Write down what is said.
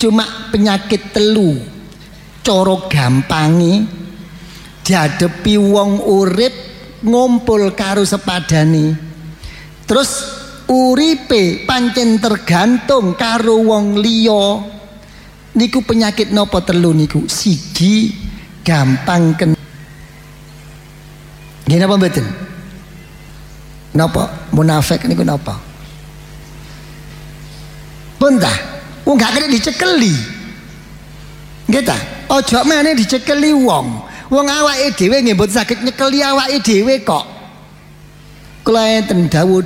cuma penyakit telu cara gampangi diadepi wong urip ngumpul karo sepadane terus uripe pancen tergantung karo wong liya niku penyakit napa telu niku siji gampang nggih napa mboten napa munafik niku napa pun ta wong gak kena dicekeli nggih ta aja meneh dicekeli wong awake dhewe nggih mboten saged nyekeli awake dhewe kok kula enten dawuh